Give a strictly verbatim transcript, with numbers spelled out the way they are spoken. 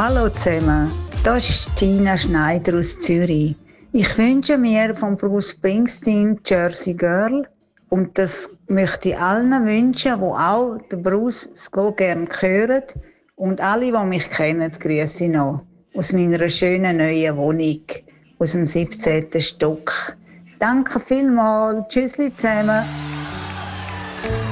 Hallo zusammen, das ist Tina Schneider aus Zürich. Ich wünsche mir von Bruce Springsteen Jersey Girl und das möchte ich allen wünschen, die auch den Bruce so gerne hören. Und alle, die mich kennen, grüße ich noch aus meiner schönen neuen Wohnung aus dem siebzehnten Stock. Danke vielmals, tschüssli zusammen.